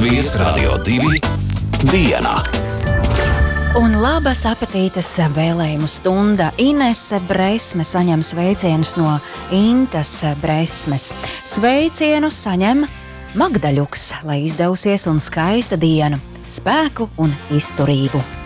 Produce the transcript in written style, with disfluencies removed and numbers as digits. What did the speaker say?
Latvijas Radio 2 diena. Un labas apetītes vēlējumu stunda. Inese Bresme saņem sveicienus no Intas Bresmes. Sveicienu saņem Magda Ļuks, lai izdevusies un skaista dienu, spēku un izturību.